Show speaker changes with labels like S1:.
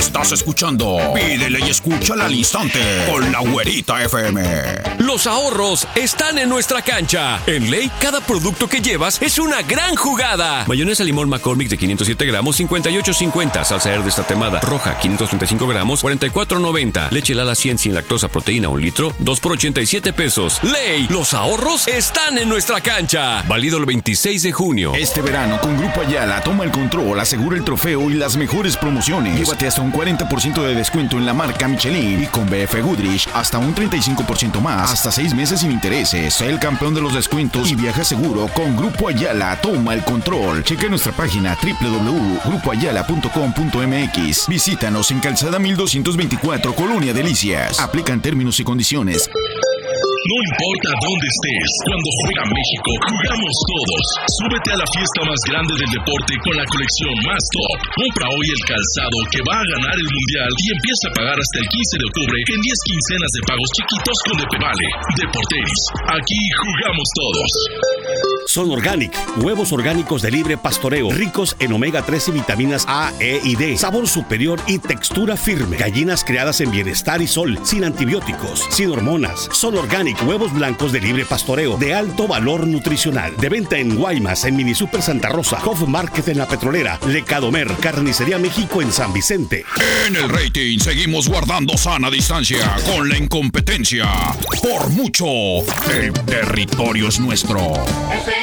S1: Estás escuchando Pídele y Escúchala al Instante con La Güerita FM.
S2: Los ahorros están en nuestra cancha. En Ley, cada producto que llevas es una gran jugada. Mayonesa limón McCormick de 507 gramos, 58.50. Salsa Herdez tatemada roja, 535 gramos, 44.90. Leche Lala 100 sin lactosa, proteína 1 litro, 2 por 87 pesos. Ley, los ahorros están en nuestra cancha. Válido el 26 de junio.
S1: Este verano con Grupo Ayala toma el control, asegura el trofeo y las mejores promociones. Llévate hasta un 40% de descuento en la marca Michelin y con BF Goodrich hasta un 35% más, hasta 6 meses sin intereses. Sé el campeón de los descuentos y viaja seguro con Grupo Ayala. Toma el control. Checa nuestra página www.grupoayala.com.mx. Visítanos en Calzada 1224, Colonia Delicias. Aplican términos y condiciones.
S3: No importa dónde estés, cuando juega México, jugamos todos. Súbete a la fiesta más grande del deporte con la colección más top. Compra hoy el calzado que va a ganar el mundial y empieza a pagar hasta el 15 de octubre en 10 quincenas de pagos chiquitos con Depevale. Deporteris, aquí jugamos todos.
S4: Son Organic, huevos orgánicos de libre pastoreo, ricos en omega 3 y vitaminas A, E y D, sabor superior y textura firme. Gallinas criadas en bienestar y sol, sin antibióticos, sin hormonas. Son Organic, huevos blancos de libre pastoreo, de alto valor nutricional. De venta en Guaymas, en Mini Super Santa Rosa, Hof Market en La Petrolera, Lecadomer, Carnicería México en San Vicente.
S1: En el rating seguimos guardando sana distancia con la incompetencia. Por mucho, el territorio es nuestro.